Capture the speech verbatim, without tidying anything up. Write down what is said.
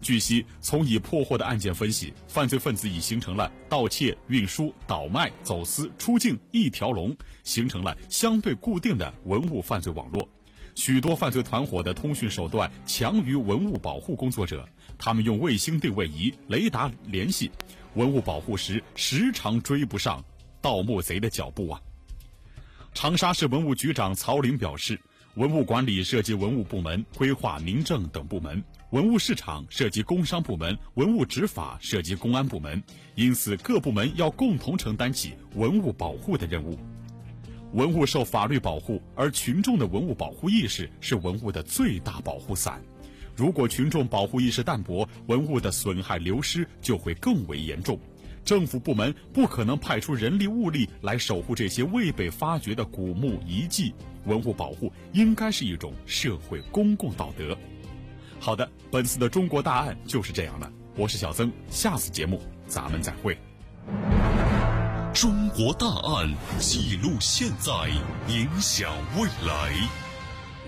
据悉，从已破获的案件分析，犯罪分子已形成了盗窃、运输、倒卖、走私、出境一条龙，形成了相对固定的文物犯罪网络。许多犯罪团伙的通讯手段强于文物保护工作者，他们用卫星定位仪、雷达联系，文物保护时时常追不上盗墓贼的脚步啊。长沙市文物局长曹林表示，文物管理涉及文物部门、规划、民政等部门，文物市场涉及工商部门，文物执法涉及公安部门，因此各部门要共同承担起文物保护的任务。文物受法律保护，而群众的文物保护意识是文物的最大保护伞。如果群众保护意识淡薄，文物的损害流失就会更为严重。政府部门不可能派出人力物力来守护这些未被发掘的古墓遗迹，文物保护应该是一种社会公共道德。好的，本次的中国大案就是这样了。我是小曾，下次节目咱们再会。 中国大案记录现在，影响未来。